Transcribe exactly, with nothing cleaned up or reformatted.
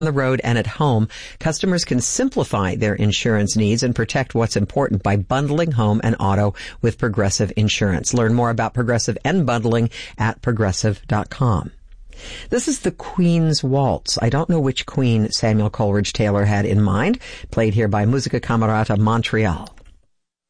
the road and at home, customers can simplify their insurance needs and protect what's important by bundling home and auto with Progressive Insurance. Learn more about Progressive and bundling at progressive dot com. This is the Queen's Waltz. I don't know which queen Samuel Coleridge Taylor had in mind, played here by Musica Camerata Montreal.